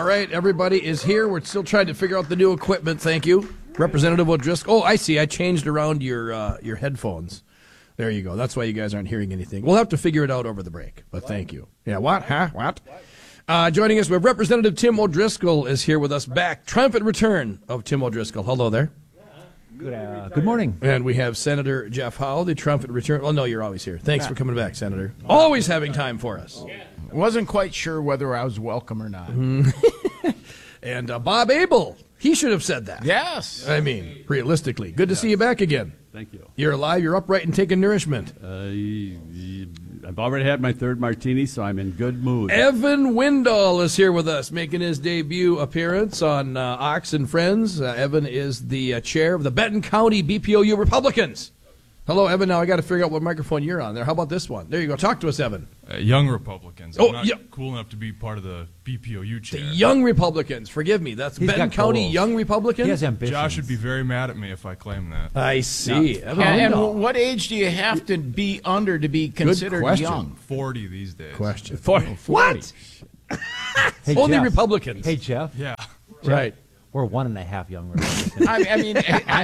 right, everybody is here. We're still trying to figure out the new equipment. Thank you, Representative O'Driscoll. Oh, I see. I changed around your headphones. There you go. That's why you guys aren't hearing anything. We'll have to figure it out over the break, but thank you. Yeah, what? Huh? What? Joining us, we have Representative Tim O'Driscoll is here with us back. Triumphant return of Tim O'Driscoll. Hello there. Good morning. And we have Senator Jeff Howe, the triumphant return. Well, no, you're always here. Thanks for coming back, Senator. Always having time for us. Wasn't quite sure whether I was welcome or not. And Bob Abel, he should have said that. Yes. I mean, realistically. Good to see you back again. Thank you. You're alive, you're upright, and taking nourishment. I've already had my third martini, so I'm in good mood. Evan Windall is here with us, making his debut appearance on Ox and Friends. Evan is the chair of the Benton County BPOU Republicans. Hello, Evan. Now I got to figure out what microphone you're on there. How about this one? There you go. Talk to us, Evan. Young Republicans. I'm not cool enough to be part of the BPOU chair. The Young Republicans. Forgive me. That's Benton County goals. Young Republicans? He has ambitions. Josh would be very mad at me if I claim that. I see. Yeah. And what age do you have to be under to be considered young? 40 these days. Question. 40. What? Hey, Only Jeff. Republicans. Hey, Jeff. Yeah. Right. We're 1.5 young Republicans. I mean,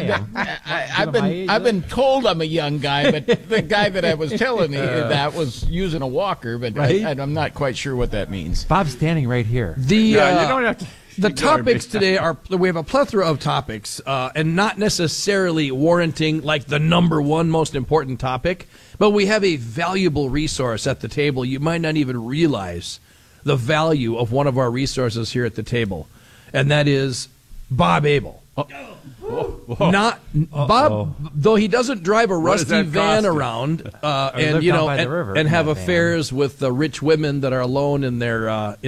I've been told I'm a young guy, but the guy that I was telling you that was using a walker, but Right? I'm not quite sure what that means. Bob's standing right here. You don't have to. The topics today are, we have a plethora of topics, and not necessarily warranting like the number one most important topic, but we have a valuable resource at the table. You might not even realize the value of one of our resources here at the table, and that is Bob Abel. Not Bob, though he doesn't drive a rusty van around and have affairs with the rich women that are alone in their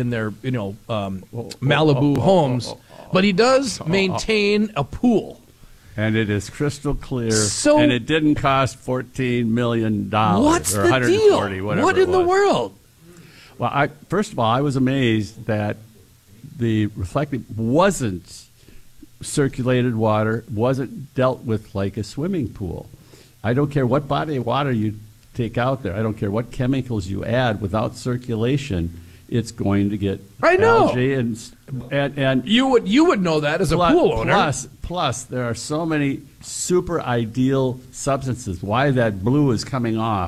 Malibu homes, but he does maintain a pool. And it is crystal clear. So- and it didn't cost $14 million. What's or the 140, deal? whatever What it in the was. world? Well, first of all, I was amazed that the reflective wasn't circulated water, wasn't dealt with like a swimming pool. I don't care what body of water you take out there. I don't care what chemicals you add. Without circulation, it's going to get algae and You would know that as a pool owner. Plus, there are so many super ideal substances. Why that blue is coming off.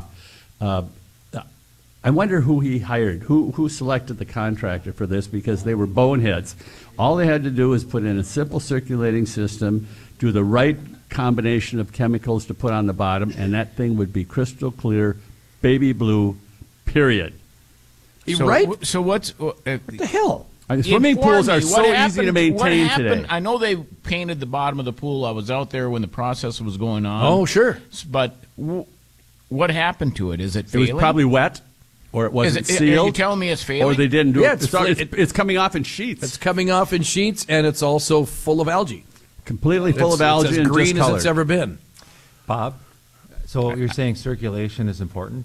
I wonder who he hired, who selected the contractor for this, because they were boneheads. All they had to do was put in a simple circulating system, do the right combination of chemicals to put on the bottom, and that thing would be crystal clear, baby blue, period. Right? So what's What the hell? Swimming pools are so easy to maintain today. I know they painted the bottom of the pool. I was out there when the process was going on. Oh, sure. But what happened to it? Is it It failing? was probably wet, or it wasn't Are you sealed, telling me it's failing? or they didn't do Yeah, it. it's It's coming off in sheets. It's coming off in sheets, and it's also full of algae. completely full of It's algae as and green as discolored. it's ever been. Bob, so you're saying circulation is important?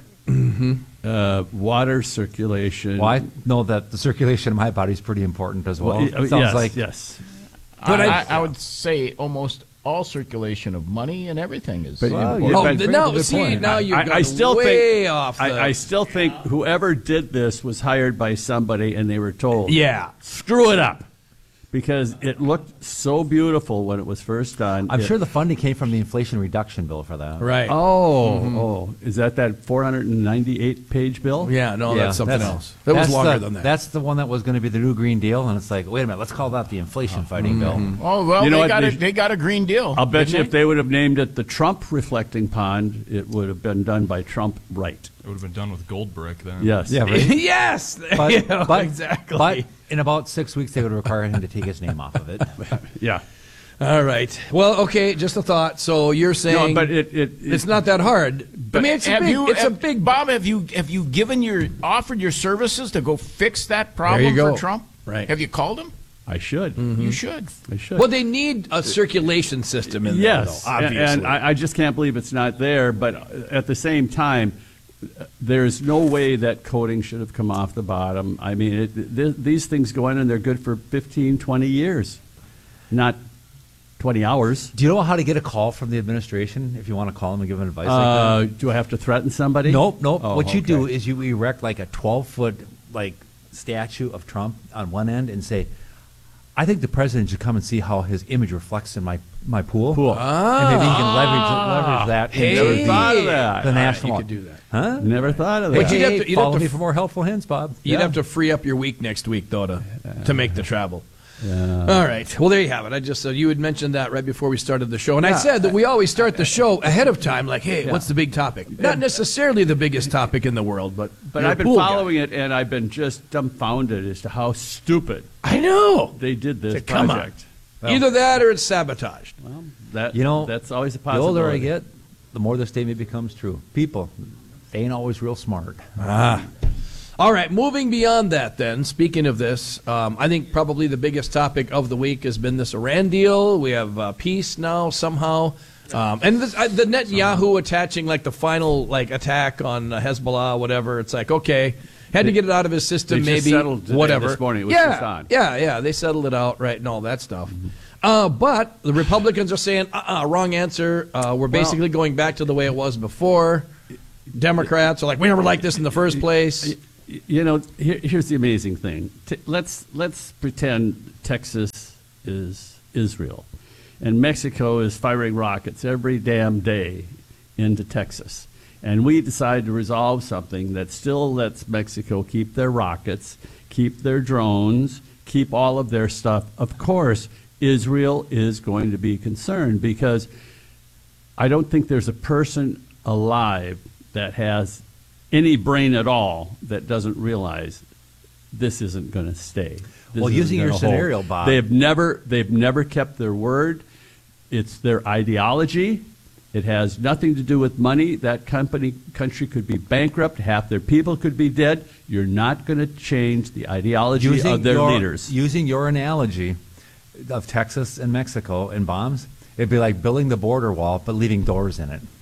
Water circulation. Well, I know that the circulation of my body is pretty important as well. Well, It sounds like yes. But I would say almost all circulation of money and everything is. But- Well, Yeah, Oh, but- now you're I still way think, off. I still think whoever did this was hired by somebody and they were told, Yeah. screw it up. Because it looked so beautiful when it was first done. I'm sure the funding came from the Inflation Reduction Bill for that. Right. Is that 498-page bill? Yeah, no, Yeah, that's something else. That was that's longer the- than that. That's the one that was going to be the new Green Deal, and it's like, wait a minute, let's call that the inflation fighting bill. Oh well, You know they what, got they- they got a green deal. I'll bet didn't you if they would have named it the Trump reflecting pond, it would have been done by Trump right. It would have been done with gold brick then. Yes. Yeah, right. Yes. But, You know, but- exactly. But in about 6 weeks, they would require him to take his name off of it. Yeah. All right. Well, okay, just a thought. So you're saying No, but it's not that hard. I mean, it's a big. Bob, have you offered your services to go fix that problem go. for Trump? Right. Have you called him? I should. You should. I should. Well, they need a circulation system in there, Yes, though, obviously. and I just can't believe it's not there. But at the same time, there's no way that coating should have come off the bottom. I mean, these things go in and they're good for 15, 20 years, not 20 hours. Do you know how to get a call from the administration if you want to call them and give them advice like that? Do I have to threaten somebody? Nope. Oh, What you do okay. is you erect like a 12-foot like statue of Trump on one end and say, I think the president should come and see how his image reflects in my pool. Pool. And maybe he can leverage that. Hey. into Never thought of that. The national. You could do that. Huh? Never thought of But that. you'd have to- you'd follow have to me for more helpful hints, Bob. You'd Yeah. have to free up your week next week, though, to make the travel. Yeah. All right. Well, there you have it. I just you had mentioned that right before we started the show, and I said that we always start the show ahead of time, like, "Hey, what's the big topic?" Not necessarily the biggest topic in the world, but But you're a I've been pool guy. following it, and I've been just dumbfounded as to how stupid I know. they did this Come on. project. Either that or it's sabotaged. Well, that, You know, that's always a The possibility. older I get, the more the statement becomes true. People, they ain't always real smart. All right, moving beyond that then, speaking of this, I think probably the biggest topic of the week has been this Iran deal. We have peace now somehow. And the Netanyahu attaching like the final like attack on Hezbollah, whatever. It's like, okay, had to get it out of his system, they just maybe, settled today, whatever. this morning. It was just on. Yeah, they settled it out, right, and all that stuff. But the Republicans are saying, wrong answer. We're basically going back to the way it was before. Democrats are like, we never liked this in the first place. You know, here's the amazing thing. Let's pretend Texas is Israel, and Mexico is firing rockets every damn day into Texas. And we decide to resolve something that still lets Mexico keep their rockets, keep their drones, keep all of their stuff. Of course, Israel is going to be concerned because I don't think there's a person alive that has any brain at all that doesn't realize this isn't going to stay. This Well, isn't using your gonna hold. scenario, Bob. They've never kept their word. It's their ideology. It has nothing to do with money. That country could be bankrupt. Half their people could be dead. You're not going to change the ideology of their leaders. Using your analogy of Texas and Mexico and bombs, it'd be like building the border wall but leaving doors in it.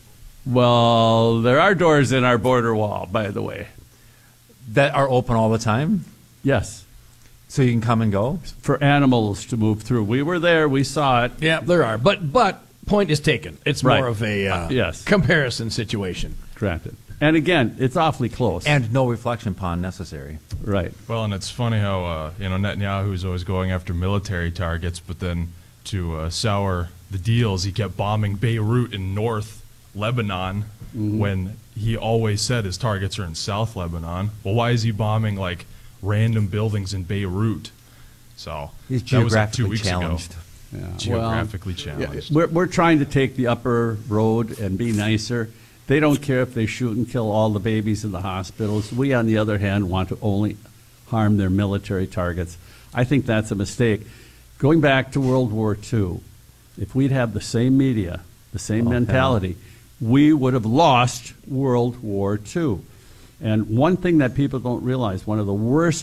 Well, there are doors in our border wall, by the way. That are open all the time, Yes, so you can come and go. for animals to move through. We were there. We saw it. Yeah, there are. But point is taken. It's Right. more of a yes. comparison situation. Granted. And again, it's awfully close. And no reflection pond necessary. right. Well, and it's funny how Netanyahu is always going after military targets, but then to sour the deals, he kept bombing Beirut in North Lebanon when he always said his targets are in South Lebanon. Well, why is he bombing like random buildings in Beirut? So He's that was like 2 geographically weeks challenged. Yeah. Geographically Well, challenged. we're trying to take the upper road and be nicer. They don't care if they shoot and kill all the babies in the hospitals. We, on the other hand, want to only harm their military targets. I think that's a mistake. Going back to World War II, if we'd have the same media, the same mentality, we would have lost World War II. And one thing that people don't realize, one of the worst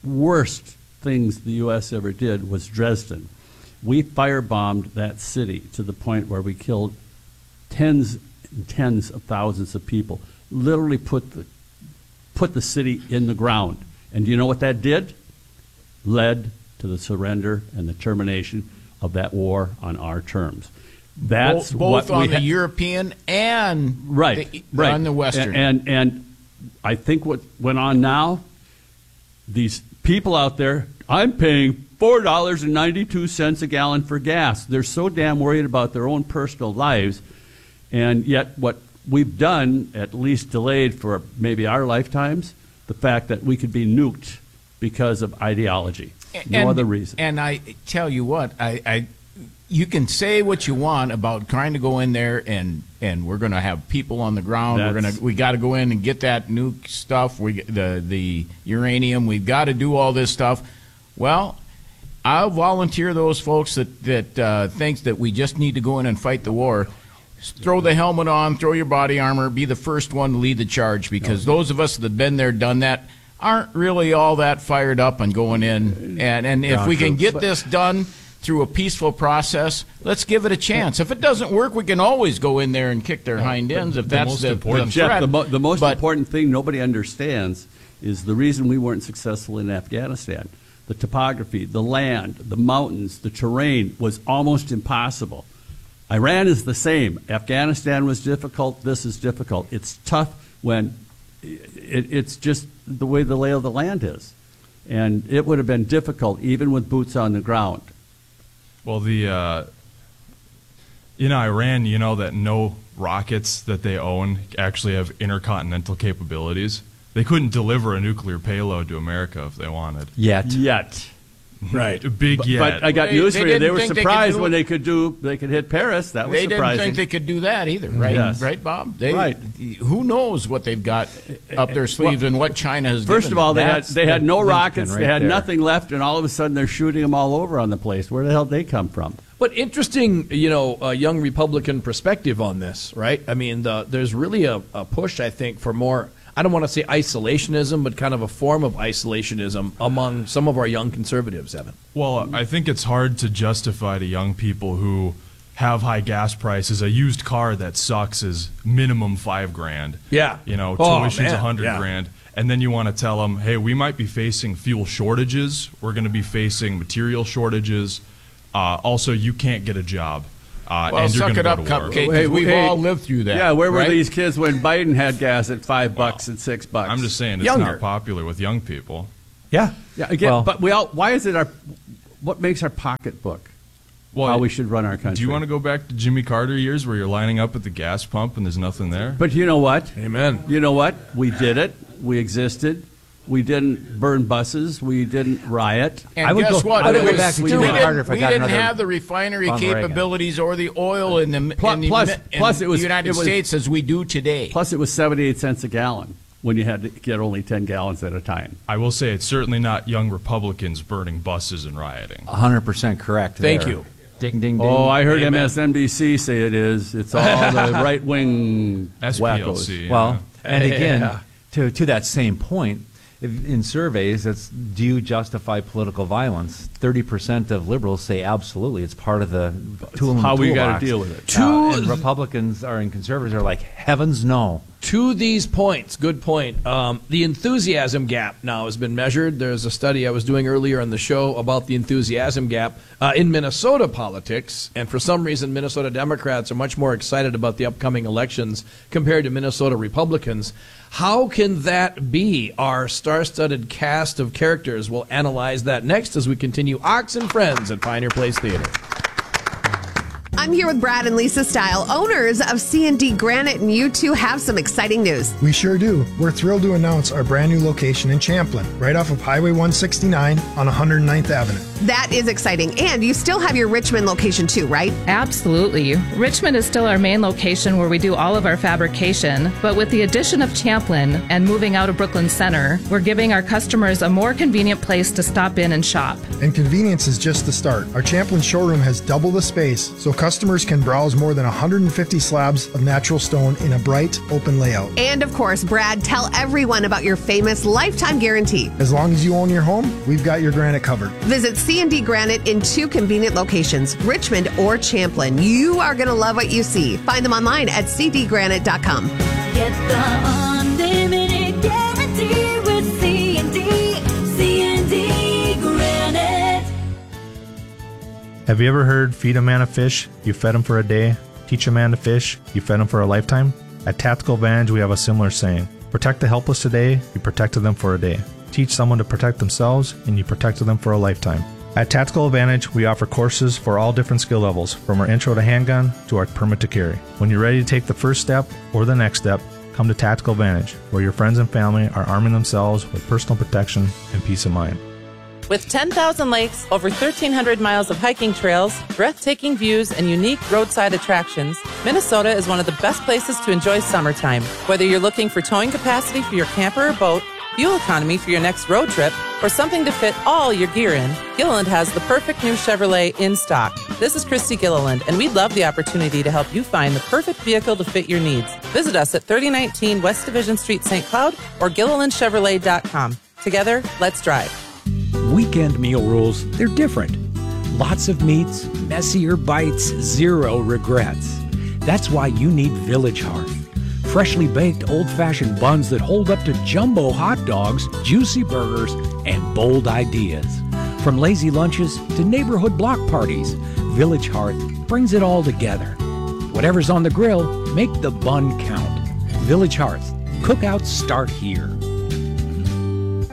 things the U.S. ever did was Dresden. We firebombed that city to the point where we killed tens and tens of thousands of people, literally put the city in the ground. And do you know what that did? Led to the surrender and the termination of that war on our terms. That's both what on we the ha- European and right, on the Western. And I think what went on now, these people out there, I'm paying $4.92 a gallon for gas. They're so damn worried about their own personal lives, and yet what we've done, at least delayed for maybe our lifetimes, the fact that we could be nuked because of ideology. No other reason. And I tell you what, you can say what you want about trying to go in there and we're going to have people on the ground. We got to go in and get that nuke stuff. The uranium. We've got to do all this stuff. Well, I'll volunteer those folks that thinks that we just need to go in and fight the war. Throw the helmet on, throw your body armor, be the first one to lead the charge, because those of us that have been there, done that, aren't really all that fired up on going in. And if we can get this done through a peaceful process, let's give it a chance. If it doesn't work, we can always go in there and kick their hind ends if that's the threat. Jeff, the most important thing nobody understands is the reason we weren't successful in Afghanistan. The topography, the land, the mountains, the terrain was almost impossible. Iran is the same. Afghanistan was difficult. This is difficult. It's tough when it's just the way the lay of the land is. And it would have been difficult, even with boots on the ground. Well, in Iran, you know that no rockets that they own actually have intercontinental capabilities. They couldn't deliver a nuclear payload to America if they wanted. Yet. Right. Big yet. But I got news They for you. They didn't were think they surprised could do when it. they could hit Paris. That was They surprising. didn't think they could do that either, right? Yes. Right, Bob? Right. Who knows what they've got up their sleeves and what China has First given of all, them. they had no linchpin rockets. right They had there. nothing left, and all of a sudden they're shooting them all over on the place. Where the hell did they come from? But interesting, young Republican perspective on this, right? I mean, there's really a push, I think, for more, I don't want to say isolationism, but kind of a form of isolationism among some of our young conservatives, Evan. Well, I think it's hard to justify to young people who have high gas prices. A used car that sucks is minimum $5,000. Yeah. Tuition's man. $100,000. And then you want to tell them, hey, we might be facing fuel shortages. We're going to be facing material shortages. Also, you can't get a job. Well, and you're suck gonna it go up, to work. Cupcake, because we've all lived through that. Yeah, where were right? these kids when Biden had gas at $5 and $6? I'm just saying it's Younger. not popular with young people. Yeah. Yeah, again, Well- but why is it what makes our pocketbook Well, how we should run our country? do you want to go back to Jimmy Carter years where you're lining up at the gas pump and there's nothing there? But you know what? Amen. You know what? We did it. We existed. We didn't burn buses. We didn't riot. And I would guess go- what? I would It go was- back to we Jimmy didn't- Carter if I we got didn't another have the refinery on Reagan. capabilities or the oil in the, Plus- in the, plus- in plus it was- the United it was- States as we do today. Plus, it was 78 cents a gallon when you had to get only 10 gallons at a time. I will say it's certainly not young Republicans burning buses and rioting. 100% correct. Thank there. you. Ding, ding, ding. Oh, I heard Amen. MSNBC say it is. It's all the right-wing wackos. SPLC. Well, and again, Yeah. to that same point, in surveys, it's do you justify political violence? 30% of liberals say absolutely. It's part of the tool in the how we gotta toolbox. deal with it. And Republicans and conservatives are like, heavens no. To these points, good point. The enthusiasm gap now has been measured. There's a study I was doing earlier on the show about the enthusiasm gap in Minnesota politics, and for some reason, Minnesota Democrats are much more excited about the upcoming elections compared to Minnesota Republicans. How can that be? Our star-studded cast of characters will analyze that next as we continue Ox and Friends at Pioneer Place Theater. I'm here with Brad and Lisa Style, owners of C&D Granite, and you two have some exciting news. We sure do. We're thrilled to announce our brand new location in Champlin, right off of Highway 169 on 109th Avenue. That is exciting. And you still have your Richmond location too, right? Absolutely. Richmond is still our main location where we do all of our fabrication, but with the addition of Champlin and moving out of Brooklyn Center, we're giving our customers a more convenient place to stop in and shop. And convenience is just the start. Our Champlin showroom has double the space, so customers can browse more than 150 slabs of natural stone in a bright, open layout. And of course, Brad, tell everyone about your famous lifetime guarantee. As long as you own your home, we've got your granite covered. Visit C&D Granite in 2 convenient locations, Richmond or Champlin. You are going to love what you see. Find them online at cdgranite.com. Get the unlimited guarantee with C&D Granite. Have you ever heard feed a man a fish, you fed him for a day? Teach a man to fish, you fed him for a lifetime? At Tactical Advantage, we have a similar saying. Protect the helpless today, you protected them for a day. Teach someone to protect themselves, and you protected them for a lifetime. At Tactical Advantage, we offer courses for all different skill levels, from our intro to handgun to our permit to carry. When you're ready to take the first step or the next step, come to Tactical Advantage, where your friends and family are arming themselves with personal protection and peace of mind. With 10,000 lakes, over 1,300 miles of hiking trails, breathtaking views, and unique roadside attractions, Minnesota is one of the best places to enjoy summertime. Whether you're looking for towing capacity for your camper or boat, fuel economy for your next road trip, or something to fit all your gear in, Gilliland has the perfect new Chevrolet in stock. This is Christy Gilliland, and we'd love the opportunity to help you find the perfect vehicle to fit your needs. Visit us at 3019 West Division Street, St. Cloud, or GillilandChevrolet.com. Together, let's drive. Weekend meal rules, they're different. Lots of meats, messier bites, zero regrets. That's why you need Village Hearth. Freshly baked old-fashioned buns that hold up to jumbo hot dogs, juicy burgers, and bold ideas. From lazy lunches to neighborhood block parties, Village Hearth brings it all together. Whatever's on the grill, make the bun count. Village Hearth. Cookouts start here.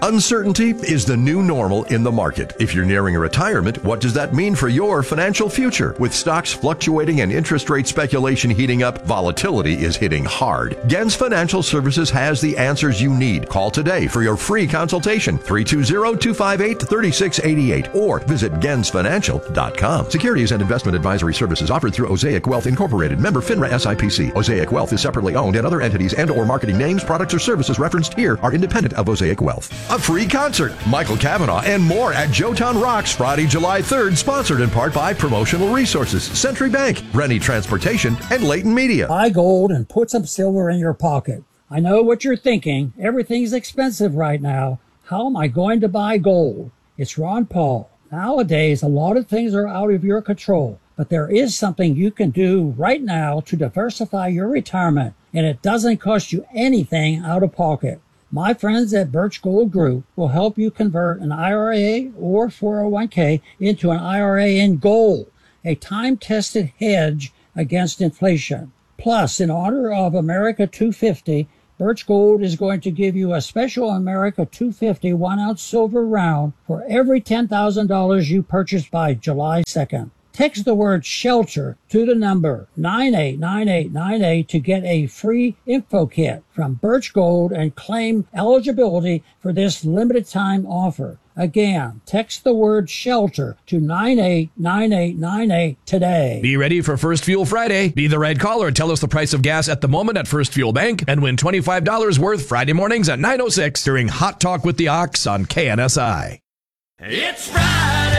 Uncertainty is the new normal in the market. If you're nearing a retirement, what does that mean for your financial future? With stocks fluctuating and interest rate speculation heating up, volatility is hitting hard. Gens Financial Services has the answers you need. Call today for your free consultation, 320-258-3688, or visit gensfinancial.com. Securities and investment advisory services offered through Osaic Wealth Incorporated, member FINRA SIPC. Osaic Wealth is separately owned, and other entities and or marketing names, products, or services referenced here are independent of Osaic Wealth. A free concert, Michael Cavanaugh, and more at Joetown Rocks Friday, July 3rd, sponsored in part by Promotional Resources, Century Bank, Rennie Transportation, and Leighton Media. Buy gold and put some silver in your pocket. I know what you're thinking. Everything's expensive right now. How am I going to buy gold? It's Ron Paul. Nowadays, a lot of things are out of your control, but there is something you can do right now to diversify your retirement, and it doesn't cost you anything out of pocket. My friends at Birch Gold Group will help you convert an IRA or 401k into an IRA in gold, a time-tested hedge against inflation. Plus, in honor of America 250, Birch Gold is going to give you a special America 250 1-ounce silver round for every $10,000 you purchase by July 2nd. Text the word SHELTER to the number 989898 to get a free info kit from Birch Gold and claim eligibility for this limited time offer. Again, text the word SHELTER to 989898 today. Be ready for First Fuel Friday. Be the right caller. Tell us the price of gas at the moment at First Fuel Bank and win $25 worth Friday mornings at 9:06 during Hot Talk with the Ox on KNSI. It's Friday.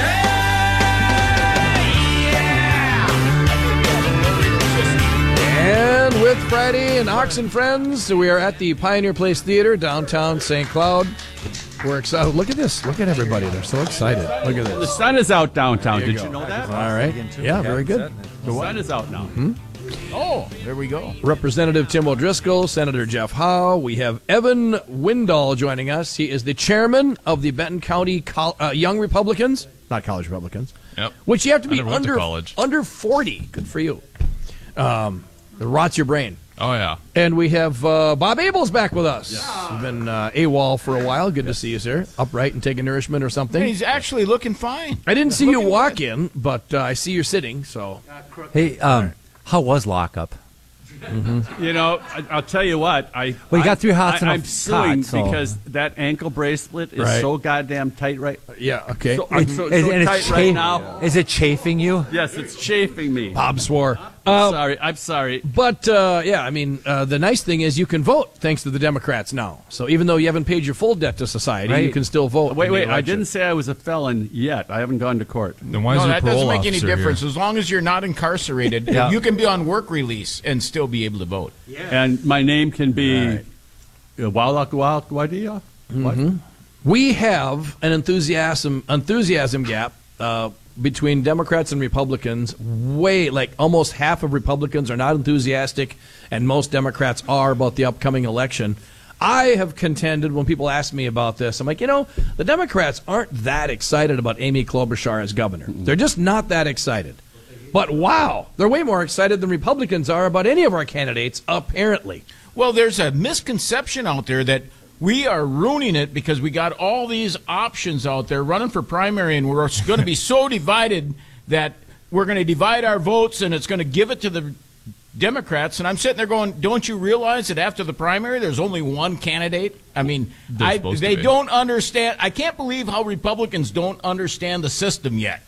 And with Friday and Ox and Friends, we are at the Pioneer Place Theater, downtown St. Cloud. We're excited. Look at this. Look at everybody. They're so excited. Look at The this. sun is out downtown. There Did you you go. know that? All right. Yeah, very good. The sun is out now. Oh, there we go. Representative Tim O'Driscoll, Senator Jeff Howe. We have Evan Windall joining us. He is the chairman of the Benton County Young Republicans, not College Republicans. Yep. Which you have to be I never went to under college. under 40. Good for you. It rots your brain. Oh, yeah. And we have Bob Abels back with us. You've been AWOL for a while. Good to see you, sir. Upright and taking nourishment or something. He's actually looking fine. I didn't see you walk in, but I see you're sitting, so. Hey, how was lockup? You know, I'll tell you what. Well, you got 3 hots and a I'm suing cot, so- because that ankle bracelet is Right. so goddamn tight right. Yeah, okay. So, I'm so tight right now. Is it chafing you? Yes, it's chafing me. Bob swore. I'm sorry. But, yeah, I mean, the nice thing is you can vote thanks to the Democrats now. So even though you haven't paid your full debt to society, Right. you can still vote. Wait, in the I election. didn't say I was a felon yet. I haven't gone to court. Then why is No, your that parole doesn't make any officer difference. here? As long as you're not incarcerated, Yeah. you can be on work release and still be able to vote. And my name can be Walakuadia. We have an enthusiasm gap between Democrats and Republicans. Like almost half of Republicans are not enthusiastic, and most Democrats are about the upcoming election. I have contended when people ask me about this, I'm like, the Democrats aren't that excited about Amy Klobuchar as governor. They're just not that excited. But wow, they're way more excited than Republicans are about any of our candidates, apparently. Well, there's a misconception out there that we are ruining it because we got all these options out there running for primary, and we're going to be so divided that we're going to divide our votes and it's going to give it to the Democrats. And I'm sitting there going, don't you realize that after the primary there's only one candidate? I mean, they don't understand. I can't believe how Republicans don't understand the system yet.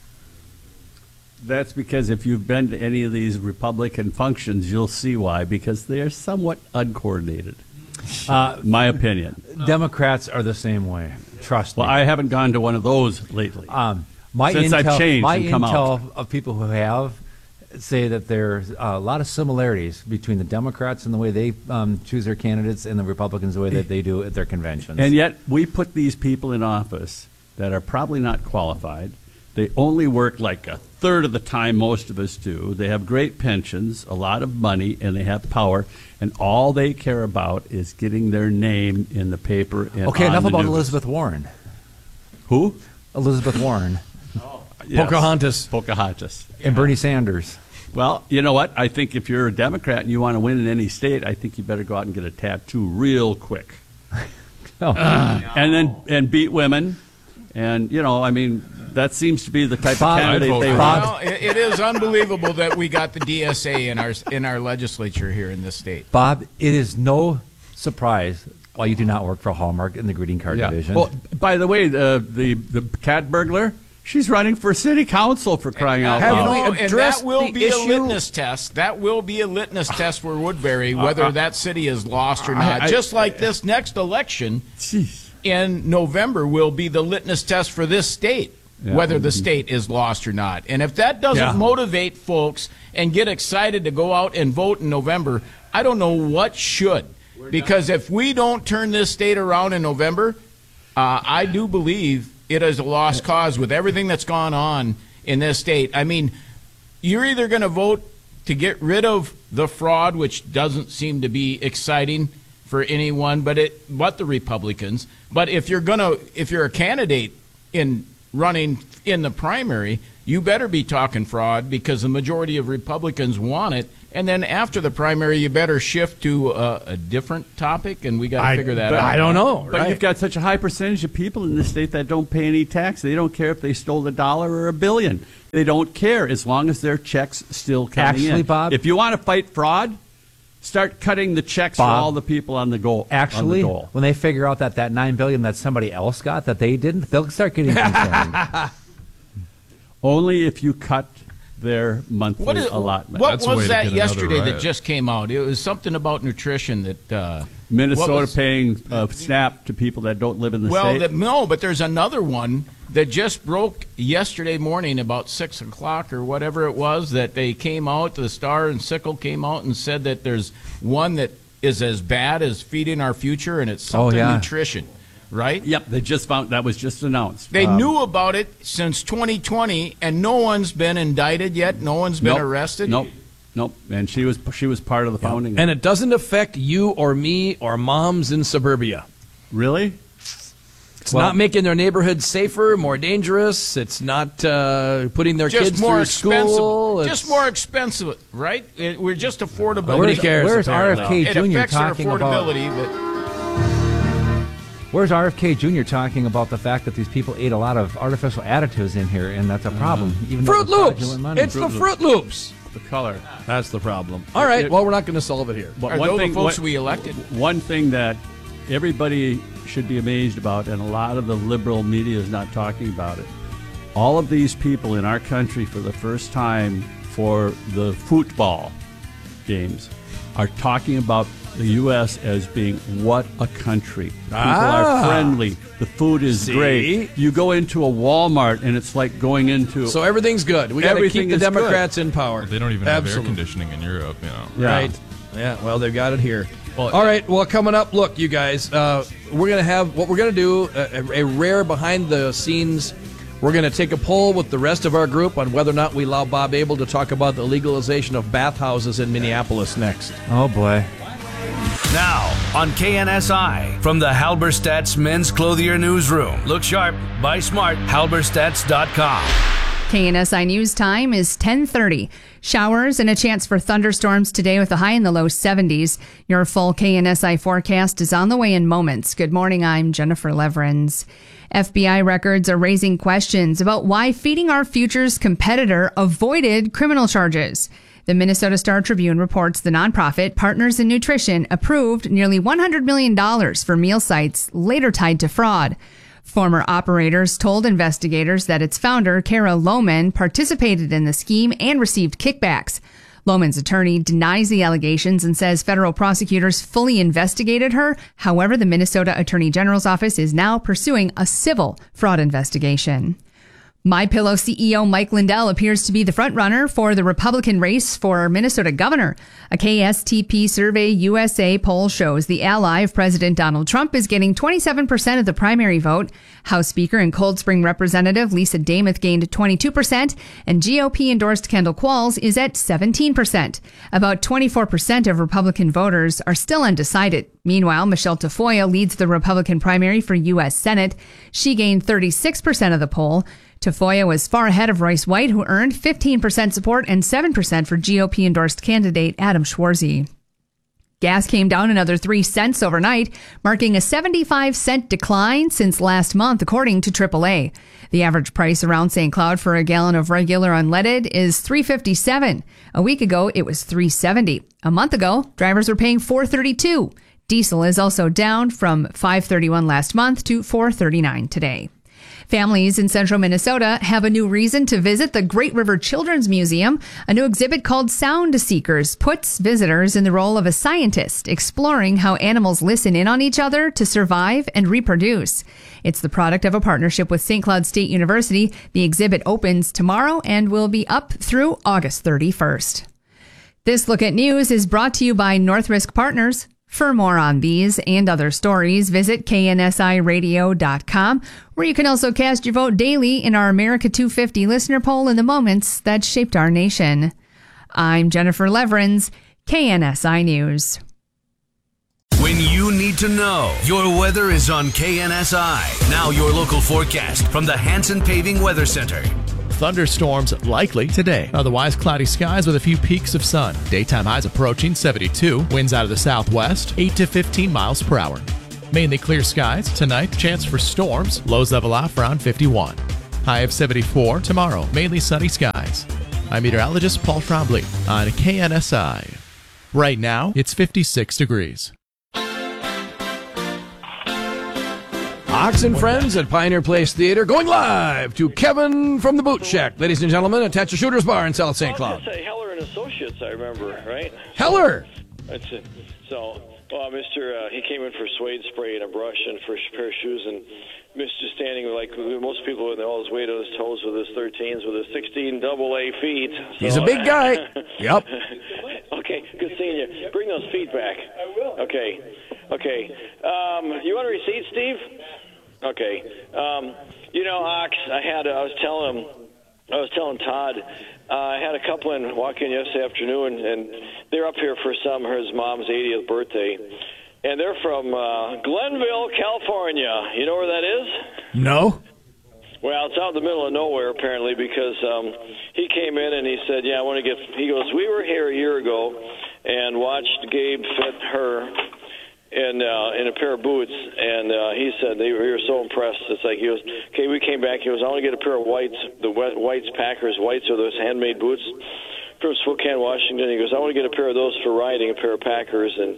That's because if you've been to any of these Republican functions, you'll see why, because they are somewhat uncoordinated. My opinion. Democrats are the same way. Trust me. Well, I haven't gone to one of those lately. My Since intel, I've changed my and come intel out. of people who have say that there's a lot of similarities between the Democrats and the way they choose their candidates and the Republicans the way that they do at their conventions. And yet we put these people in office that are probably not qualified. They only work like a third of the time most of us do. They have great pensions, a lot of money, and they have power. And all they care about is getting their name in the paper and okay, on enough the about news. Elizabeth Warren. Who? Elizabeth Warren. Yes. Pocahontas. And Bernie Sanders. Well, you know what? I think if you're a Democrat and you want to win in any state, I think you better go out and get a tattoo real quick. and beat women. And, that seems to be the type of candidate they want. Well, it is unbelievable that we got the DSA in our legislature here in this state. Bob, it is no surprise why you do not work for Hallmark in the greeting card division. Well, by the way, the cat burglar, she's running for city council, for crying out loud. And that will be a litmus test. That will be a litmus test for Woodbury, whether that city is lost or not. Just like this next election in November will be the litmus test for this state. Whether the state is lost or not. And if that doesn't motivate folks and get excited to go out and vote in November, I don't know what should. Because if we don't turn this state around in November, I do believe it is a lost cause with everything that's gone on in this state. I mean, you're either going to vote to get rid of the fraud, which doesn't seem to be exciting for anyone but the Republicans. But if you're a candidate in running in the primary, you better be talking fraud because the majority of Republicans want it. And then after the primary, you better shift to a different topic, and we got to figure that out. I don't know. But you've got such a high percentage of people in this state that don't pay any tax. They don't care if they stole $1 or $1 billion. They don't care as long as their checks still coming in. Bob, if you want to fight fraud, start cutting the checks for all the people on the goal. Actually, when they figure out that $9 billion that somebody else got that they didn't, they'll start getting concerned. Only if you cut their monthly allotment. What was that yesterday that just came out? It was something about nutrition that Minnesota paying SNAP to people that don't live in the state. No, but there's another one that just broke yesterday morning about 6 o'clock or whatever it was, that they came out, the Star and Sickle came out and said that there's one that is as bad as Feeding Our Future, and it's something nutrition, right? Yep, they just found that was just announced. They knew about it since 2020, and no one's been indicted yet. No one's been arrested. Nope. And she was part of the founding. And it doesn't affect you or me or moms in suburbia. Really? It's not making their neighborhood safer, more dangerous. It's not putting their kids through school. Just more expensive, right? We're just affordable. Nobody cares. Where's RFK Jr. talking about? Where's RFK Jr. talking about the fact that these people ate a lot of artificial additives in here, and that's a problem? Even Fruit Loops. It's the Fruit Loops. The color. That's the problem. All right. Well, we're not going to solve it here. But the folks we elected. One thing that everybody should be amazed about, and a lot of the liberal media is not talking about it. All of these people in our country, for the first time for the football games, are talking about the U.S. as being what a country. People are friendly. The food is great. You go into a Walmart and it's like going into... So everything's good. We got to keep the Democrats in power. They don't even have air conditioning in Europe, Right. Yeah, well, they've got it here. Well, all right, well, coming up, look, you guys, we're going to have, what we're going to do, a rare behind-the-scenes, we're going to take a poll with the rest of our group on whether or not we allow Bob Abel to talk about the legalization of bathhouses in Minneapolis next. Oh, boy. Now, on KNSI, from the Halberstadt's Men's Clothier Newsroom. Look sharp, buy smart, halberstadts.com. KNSI News time is 10:30. Showers and a chance for thunderstorms today with a high in the low 70s. Your full KNSI forecast is on the way in moments. Good morning, I'm Jennifer Leverins. FBI records are raising questions about why Feeding Our Future's competitor avoided criminal charges. The Minnesota Star Tribune reports the nonprofit Partners in Nutrition approved nearly $100 million for meal sites later tied to fraud. Former operators told investigators that its founder, Kara Lohman, participated in the scheme and received kickbacks. Lohman's attorney denies the allegations and says federal prosecutors fully investigated her. However, the Minnesota Attorney General's office is now pursuing a civil fraud investigation. MyPillow CEO Mike Lindell appears to be the frontrunner for the Republican race for Minnesota governor. A KSTP Survey USA poll shows the ally of President Donald Trump is getting 27% of the primary vote. House Speaker and Cold Spring Representative Lisa Damuth gained 22%, and GOP-endorsed Kendall Qualls is at 17%. About 24% of Republican voters are still undecided. Meanwhile, Michelle Tafoya leads the Republican primary for U.S. Senate. She gained 36% of the poll. Tafoya was far ahead of Royce White, who earned 15% support and 7% for GOP-endorsed candidate Adam Schwarzy. Gas came down another 3 cents overnight, marking a 75-cent decline since last month, according to AAA. The average price around St. Cloud for a gallon of regular unleaded is $3.57. A week ago, it was $3.70. A month ago, drivers were paying $4.32. Diesel is also down from $5.31 last month to $4.39 today. Families in central Minnesota have a new reason to visit the Great River Children's Museum. A new exhibit called Sound Seekers puts visitors in the role of a scientist, exploring how animals listen in on each other to survive and reproduce. It's the product of a partnership with St. Cloud State University. The exhibit opens tomorrow and will be up through August 31st. This Look at News is brought to you by North Risk Partners. For more on these and other stories, visit KNSIRadio.com, where you can also cast your vote daily in our America 250 listener poll in the moments that shaped our nation. I'm Jennifer Leverins, KNSI News. When you need to know, your weather is on KNSI. Now your local forecast from the Hanson Paving Weather Center. Thunderstorms likely today. Otherwise, cloudy skies with a few peaks of sun. Daytime highs approaching 72. Winds out of the southwest, 8 to 15 miles per hour. Mainly clear skies. Tonight, chance for storms. Lows level off around 51. High of 74. Tomorrow, mainly sunny skies. I'm meteorologist Paul Trombley on KNSI. Right now, it's 56 degrees. Ox and Friends at Pioneer Place Theater going live to Kevin from the Boot Shack. Ladies and gentlemen, attach a Shooter's Bar in South St. Cloud. I was going to say Heller and Associates, I remember, right? Heller! That's it. So, he came in for suede spray and a brush and for a pair of shoes, and Mr. standing like most people with all his weight on his toes with his 13s with his 16 AA feet. So, he's a big guy. Yep. Okay, good seeing you. Bring those feet back. I will. Okay. You want a receipt, Steve? Okay. Ox, I was telling Todd, I had a couple in walk in yesterday afternoon, and they're up here for his mom's 80th birthday. And they're from Glenville, California. You know where that is? No. Well, it's out in the middle of nowhere, apparently, because he came in and he said, he goes, we were here a year ago and watched Gabe fit her in a pair of boots, and he said we were so impressed. It's like he goes, okay, we came back. He goes, I want to get a pair of whites, the Whites Packers whites, or those handmade boots from Spokane, Washington. He goes, I want to get a pair of those for riding, a pair of Packers, and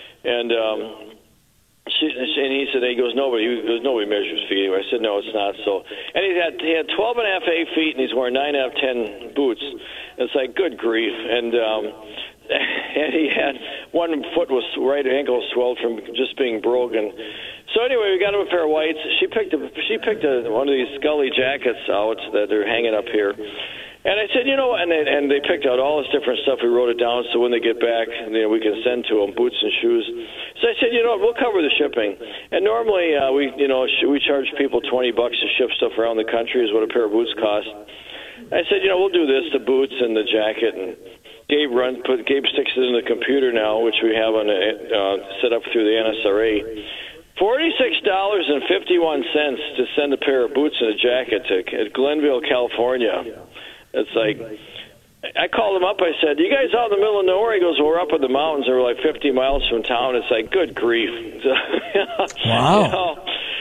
he said, nobody measures feet. I said, no, it's not. So, and he had 12 and a half A feet, and he's wearing 9 out of 10 boots. It's like, good grief. And he had one foot was right ankle swelled from just being broken. So anyway, we got him a pair of whites. She picked one of these Scully jackets out that are hanging up here. And I said, and they picked out all this different stuff. We wrote it down so when they get back, we can send to them boots and shoes. So I said, we'll cover the shipping. And normally we charge people $20 to ship stuff around the country is what a pair of boots cost. I said, we'll do this, the boots and the jacket, and Gabe sticks it in the computer now, which we have set up through the NSRA. $46.51 to send a pair of boots and a jacket to Glenville, California. It's like, I called him up. I said, you guys out in the middle of nowhere? He goes, well, we're up in the mountains. We're like 50 miles from town. It's like, good grief. Wow.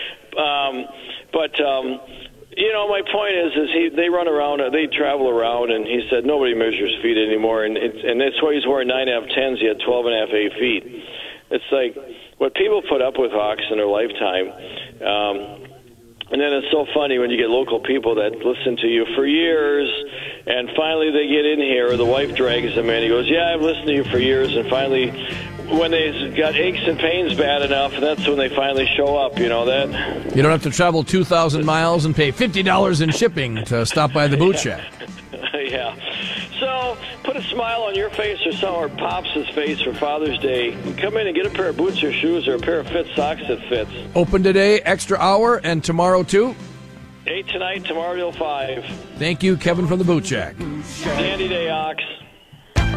My point is they run around, they travel around, and he said nobody measures feet anymore, and that's why he's wearing 9 out of 10s. He had 12 and a half A feet. It's like what people put up with, Hawks, in their lifetime. And then it's so funny when you get local people that listen to you for years, and finally they get in here, or the wife drags them in. He goes, yeah, I've listened to you for years, and finally, when they got aches and pains bad enough, that's when they finally show up, you know that? You don't have to travel 2,000 miles and pay $50 in shipping to stop by the boot shack. Yeah. So, put a smile on your face or some or Pops' face for Father's Day. Come in and get a pair of boots or shoes or a pair of fit socks that fits. Open today, extra hour, and tomorrow too? 8 tonight, tomorrow till 5. Thank you, Kevin from the Boot Shack. Dandy day, Ox.